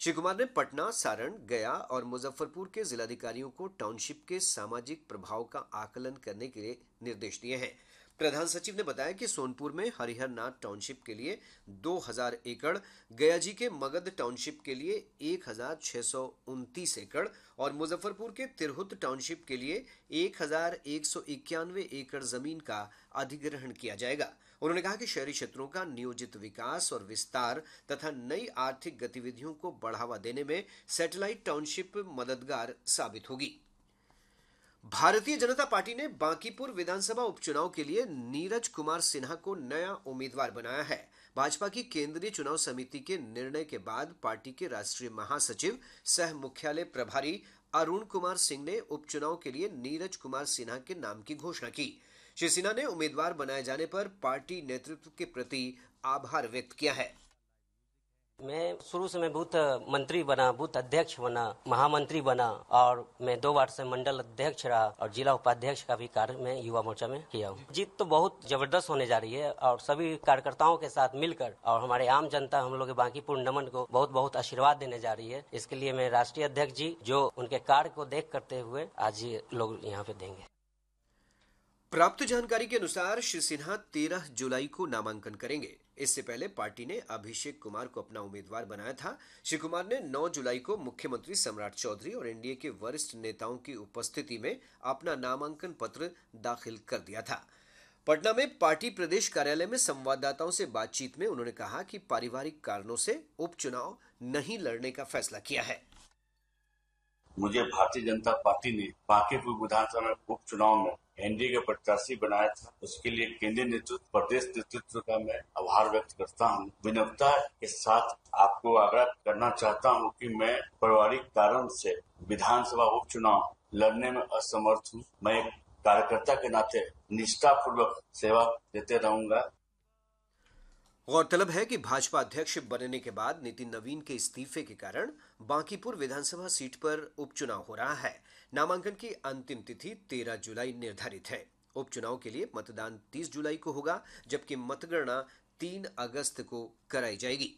श्री कुमार ने पटना, सारण, गया और मुजफ्फरपुर के जिलाधिकारियों को टाउनशिप के सामाजिक प्रभाव का आकलन करने के लिए निर्देश दिए हैं। प्रधान सचिव ने बताया कि सोनपुर में हरिहरनाथ टाउनशिप के लिए 2000 एकड़, गयाजी के मगध टाउनशिप के लिए 1629 एकड़ और मुजफ्फरपुर के तिरहुत टाउनशिप के लिए 1191 एकड़ जमीन का अधिग्रहण किया जाएगा। उन्होंने कहा कि शहरी क्षेत्रों का नियोजित विकास और विस्तार तथा नई आर्थिक गतिविधियों को बढ़ावा देने में सैटेलाइट टाउनशिप मददगार साबित होगी। भारतीय जनता पार्टी ने बांकीपुर विधानसभा उपचुनाव के लिए नीरज कुमार सिन्हा को नया उम्मीदवार बनाया है। भाजपा की केंद्रीय चुनाव समिति के निर्णय के बाद पार्टी के राष्ट्रीय महासचिव सह मुख्यालय प्रभारी अरुण कुमार सिंह ने उपचुनाव के लिए नीरज कुमार सिन्हा के नाम की घोषणा की। श्री सिन्हा ने उम्मीदवार बनाए जाने पर पार्टी नेतृत्व के प्रति आभार व्यक्त किया है। मैं शुरू से मैं बूथ मंत्री बना, बूथ अध्यक्ष बना, महामंत्री बना और मैं 2 बार से मंडल अध्यक्ष रहा और जिला उपाध्यक्ष का भी कार्य मैं युवा मोर्चा में किया हूँ। जीत तो बहुत जबरदस्त होने जा रही है और सभी कार्यकर्ताओं के साथ मिलकर और हमारे आम जनता हम लोग बांकीपुर नमन को बहुत बहुत आशीर्वाद देने जा रही है। इसके लिए मैं राष्ट्रीय अध्यक्ष जी जो उनके कार्य को देख करते हुए आज ये लोग यहाँ पे देंगे। प्राप्त जानकारी के अनुसार श्री सिन्हा 13 जुलाई को नामांकन करेंगे। इससे पहले पार्टी ने अभिषेक कुमार को अपना उम्मीदवार बनाया था। श्री कुमार ने 9 जुलाई को मुख्यमंत्री सम्राट चौधरी और एनडीए के वरिष्ठ नेताओं की उपस्थिति में अपना नामांकन पत्र दाखिल कर दिया था। पटना में पार्टी प्रदेश कार्यालय में संवाददाताओं से बातचीत में उन्होंने कहा कि पारिवारिक कारणों से उपचुनाव नहीं लड़ने का फैसला किया है। मुझे भारतीय जनता पार्टी ने बांकीपुर विधानसभा उपचुनाव में एनडीए के प्रत्याशी बनाया था। उसके लिए केंद्रीय नेतृत्व, प्रदेश नेतृत्व का मैं आभार व्यक्त करता हूं। विनम्रता के साथ आपको आग्रह करना चाहता हूं कि मैं पारिवारिक कारण से विधानसभा उपचुनाव लड़ने में असमर्थ हूं। मैं एक कार्यकर्ता के नाते निष्ठापूर्वक सेवा देते रहूंगा। गौरतलब है कि भाजपा अध्यक्ष बनने के बाद नितिन नवीन के इस्तीफे के कारण बांकीपुर विधानसभा सीट पर उपचुनाव हो रहा है। नामांकन की अंतिम तिथि 13 जुलाई निर्धारित है। उपचुनाव के लिए मतदान 30 जुलाई को होगा, जबकि मतगणना 3 अगस्त को कराई जाएगी।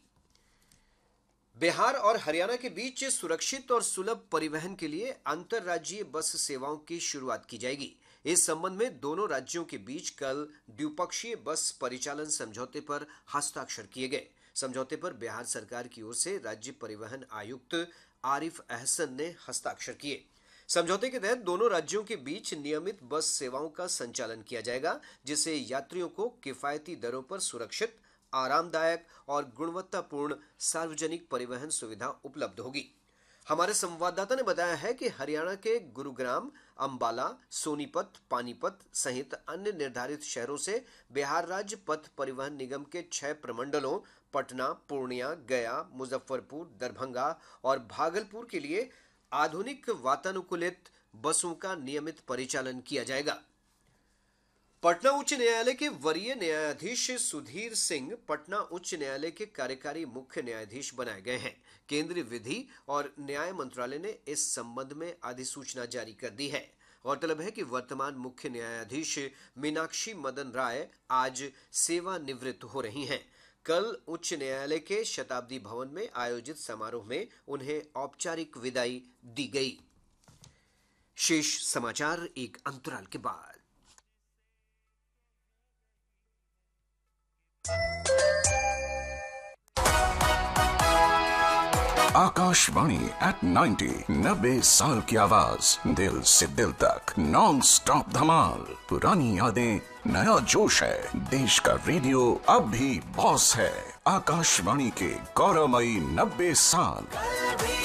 बिहार और हरियाणा के बीच सुरक्षित और सुलभ परिवहन के लिए अंतर्राज्यीय बस सेवाओं की शुरुआत की जाएगी। इस संबंध में दोनों राज्यों के बीच कल द्विपक्षीय बस परिचालन समझौते पर हस्ताक्षर किए गए। समझौते पर बिहार सरकार की ओर से राज्य परिवहन आयुक्त आरिफ अहसन ने हस्ताक्षर किए। समझौते के तहत दोनों राज्यों के बीच नियमित बस सेवाओं का संचालन किया जाएगा, जिससे यात्रियों को किफायती दरों पर सुरक्षित, आरामदायक और गुणवत्तापूर्ण सार्वजनिक परिवहन सुविधा उपलब्ध होगी। हमारे संवाददाता ने बताया है कि हरियाणा के गुरुग्राम, अंबाला, सोनीपत, पानीपत सहित अन्य निर्धारित शहरों से बिहार राज्य पथ परिवहन निगम के 6 प्रमंडलों पटना, पूर्णिया, गया, मुजफ्फरपुर, दरभंगा और भागलपुर के लिए आधुनिक वातानुकूलित बसों का नियमित परिचालन किया जाएगा। पटना उच्च न्यायालय के वरीय न्यायाधीश सुधीर सिंह पटना उच्च न्यायालय के कार्यकारी मुख्य न्यायाधीश बनाए गए हैं। केंद्रीय विधि और न्याय मंत्रालय ने इस संबंध में अधिसूचना जारी कर दी है। गौरतलब है कि वर्तमान मुख्य न्यायाधीश मीनाक्षी मदन राय आज सेवानिवृत्त हो रही हैं। कल उच्च न्यायालय के शताब्दी भवन में आयोजित समारोह में उन्हें औपचारिक विदाई दी गई। शेष समाचार एक अंतराल के बाद। आकाशवाणी एट 90 90 साल की आवाज, दिल से दिल तक नॉन स्टॉप धमाल। पुरानी यादें, नया जोश है। देश का रेडियो अब भी बॉस है। आकाशवाणी के गौरवमयी 90 साल।